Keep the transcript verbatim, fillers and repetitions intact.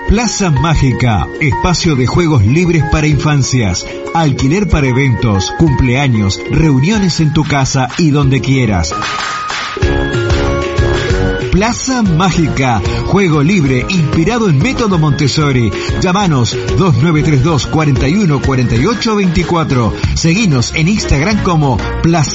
Plaza Mágica, espacio de juegos libres para infancias, alquiler para eventos, cumpleaños, reuniones en tu casa y donde quieras. Plaza Mágica, juego libre inspirado en método Montessori. Llámanos dos nueve tres dos, cuarenta y uno, cuarenta y ocho veinticuatro. Seguinos en Instagram como Plaza